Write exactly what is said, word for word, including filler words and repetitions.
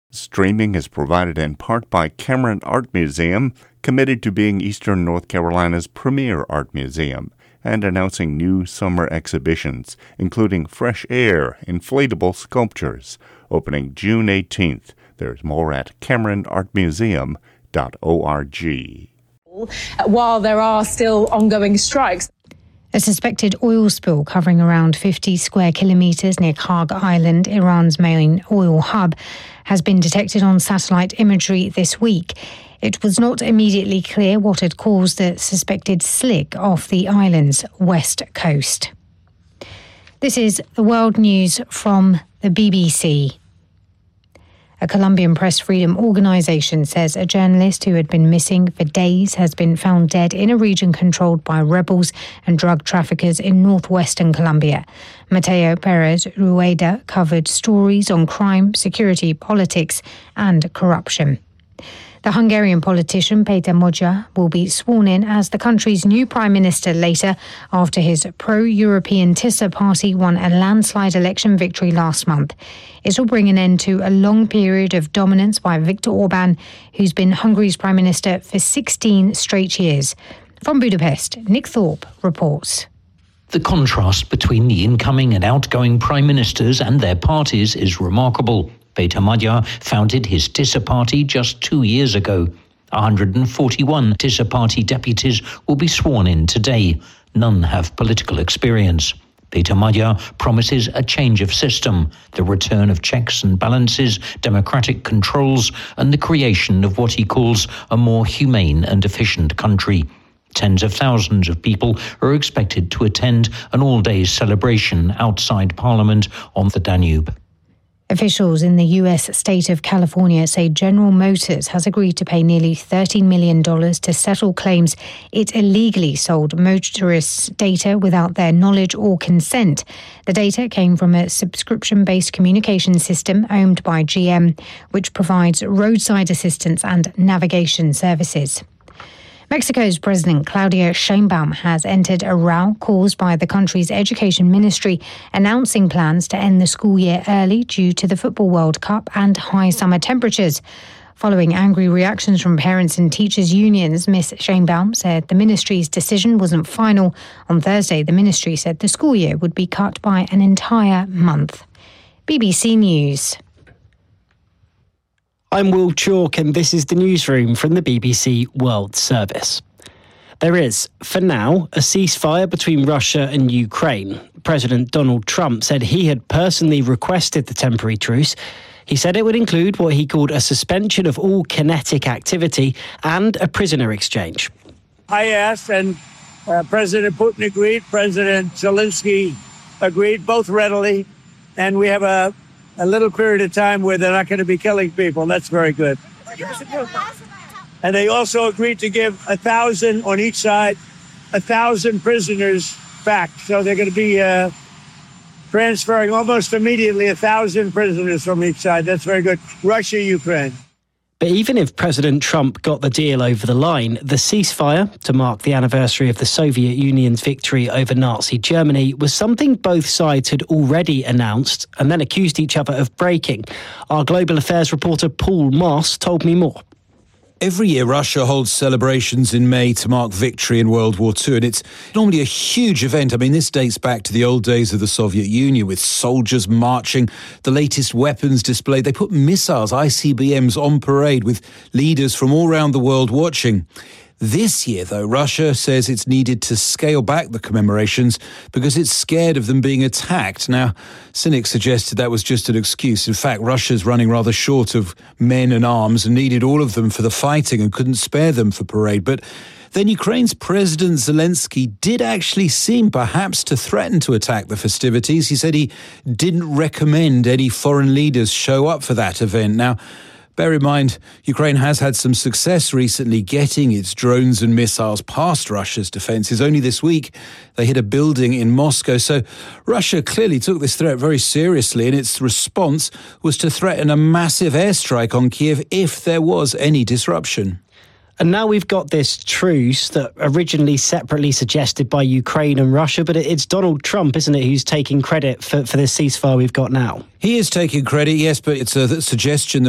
Streaming is provided in part by Cameron Art Museum, committed to being Eastern North Carolina's premier art museum, and announcing new summer exhibitions, including Fresh Air inflatable sculptures, opening June eighteenth. There's more at cameron art museum dot org. While there are still ongoing strikes. A suspected oil spill covering around fifty square kilometres near Kharg Island, Iran's main oil hub, has been detected on satellite imagery this week. It was not immediately clear what had caused the suspected slick off the island's west coast. This is the world news from the B B C. A Colombian press freedom organisation says a journalist who had been missing for days has been found dead in a region controlled by rebels and drug traffickers in northwestern Colombia. Mateo Perez Rueda covered stories on crime, security, politics and corruption. The Hungarian politician Peter Magyar will be sworn in as the country's new prime minister later, after his pro-European Tisza party won a landslide election victory last month. It will bring an end to a long period of dominance by Viktor Orban, who's been Hungary's prime minister for sixteen straight years. From Budapest, Nick Thorpe reports. The contrast between the incoming and outgoing prime ministers and their parties is remarkable. Peter Magyar founded his Tisza party just two years ago. one hundred forty-one Tisza party deputies will be sworn in today. None have political experience. Peter Magyar promises a change of system, the return of checks and balances, democratic controls, and the creation of what he calls a more humane and efficient country. Tens of thousands of people are expected to attend an all-day celebration outside Parliament on the Danube. Officials in the U S state of California say General Motors has agreed to pay nearly thirteen million dollars to settle claims it illegally sold motorists data without their knowledge or consent. The data came from a subscription-based communication system owned by G M, which provides roadside assistance and navigation services. Mexico's President Claudia Sheinbaum has entered a row caused by the country's education ministry announcing plans to end the school year early due to the Football World Cup and high summer temperatures. Following angry reactions from parents and teachers' unions, Miss Sheinbaum said the ministry's decision wasn't final. On Thursday, the ministry said the school year would be cut by an entire month. B B C News. I'm Will Chalk and this is the newsroom from the B B C World Service. There is, for now, a ceasefire between Russia and Ukraine. President Donald Trump said he had personally requested the temporary truce. He said it would include what he called a suspension of all kinetic activity and a prisoner exchange. I asked and uh, President Putin agreed, President Zelensky agreed, both readily, and we have a a little period of time where they're not going to be killing people. That's very good. And they also agreed to give a thousand on each side, a thousand prisoners back. So they're going to be uh, transferring almost immediately a thousand prisoners from each side. That's very good. Russia, Ukraine. But even if President Trump got the deal over the line, the ceasefire, to mark the anniversary of the Soviet Union's victory over Nazi Germany, was something both sides had already announced and then accused each other of breaking. Our global affairs reporter Paul Moss told me more. Every year, Russia holds celebrations in May to mark victory in World War Two, and it's normally a huge event. I mean, this dates back to the old days of the Soviet Union, with soldiers marching, the latest weapons displayed. They put missiles, I C B Ms, on parade with leaders from all around the world watching. This year, though, Russia says it's needed to scale back the commemorations because it's scared of them being attacked. Now, cynics suggested that was just an excuse. In fact, Russia's running rather short of men and arms and needed all of them for the fighting and couldn't spare them for parade. But then Ukraine's President Zelensky did actually seem perhaps to threaten to attack the festivities. He said he didn't recommend any foreign leaders show up for that event. Now, bear in mind, Ukraine has had some success recently getting its drones and missiles past Russia's defences. Only this week, they hit a building in Moscow. So Russia clearly took this threat very seriously, and its response was to threaten a massive airstrike on Kiev if there was any disruption. And now we've got this truce that originally separately suggested by Ukraine and Russia, but it's Donald Trump, isn't it, who's taking credit for, for this ceasefire we've got now? He is taking credit, yes, but it's a suggestion that